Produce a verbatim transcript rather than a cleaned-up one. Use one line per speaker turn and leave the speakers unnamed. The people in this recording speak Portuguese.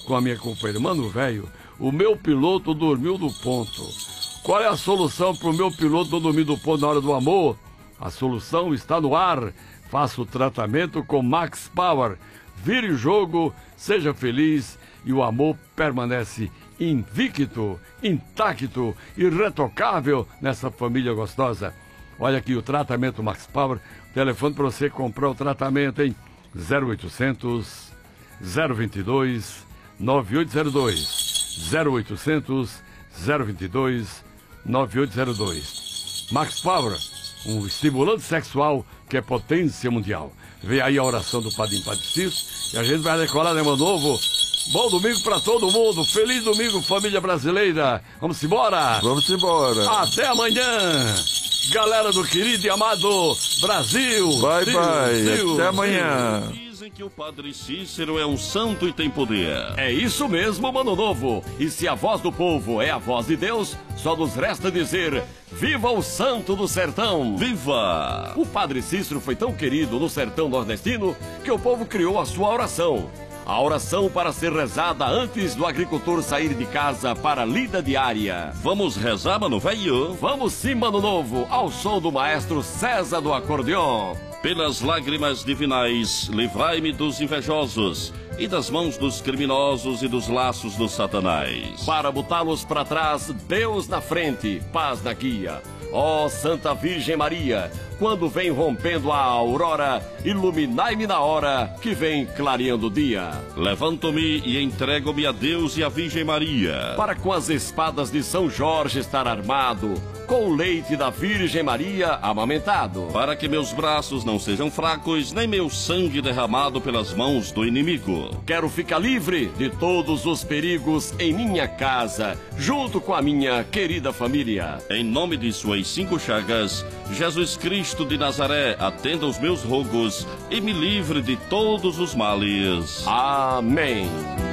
com a minha companheira. Mano, velho, o meu piloto dormiu do ponto. Qual é a solução para o meu piloto não dormir do ponto na hora do amor? A solução está no ar. Faça o tratamento com Max Power. Vire o jogo, seja feliz e o amor permanece invicto, intacto, irretocável nessa família gostosa. Olha aqui o tratamento Max Power. Telefone para você comprar o tratamento, hein? zero oitocentos, zero vinte e dois, nove oito zero dois. zero oitocentos, zero vinte e dois, nove oito zero dois. Max Power, um estimulante sexual que é potência mundial. Vem aí a oração do Padre Padre Cícero e a gente vai decolar, né, Ano Novo? Bom domingo pra todo mundo. Feliz domingo, família brasileira. Vamos embora?
Vamos embora.
Até amanhã. Galera do querido e amado Brasil.
Bye,
Sil,
bye.
Sil,
Até amanhã.
Dizem que o Padre Cícero é um santo e tem poder.
É isso mesmo, Mano Novo. E se a voz do povo é a voz de Deus, só nos resta dizer: viva o santo do sertão!
Viva!
O Padre Cícero foi tão querido no sertão nordestino que o povo criou a sua oração. A oração para ser rezada antes do agricultor sair de casa para a lida diária.
Vamos rezar, mano velho?
Vamos sim, Mano Novo, ao som do maestro César do acordeon.
Pelas lágrimas divinais, livrai-me dos invejosos e das mãos dos criminosos e dos laços do Satanás.
Para botá-los para trás, Deus na frente, paz na guia. Ó Santa Virgem Maria, quando vem rompendo a aurora, iluminai-me na hora que vem clareando o dia.
Levanto-me e entrego-me a Deus e a Virgem Maria,
para com as espadas de São Jorge estar armado, com o leite da Virgem Maria amamentado,
para que meus braços não sejam fracos, nem meu sangue derramado pelas mãos do inimigo.
Quero ficar livre de todos os perigos em minha casa, junto com a minha querida família.
Em nome de suas cinco chagas, Jesus Cristo de Nazaré, atenda os meus rogos e me livre de todos os males.
Amém.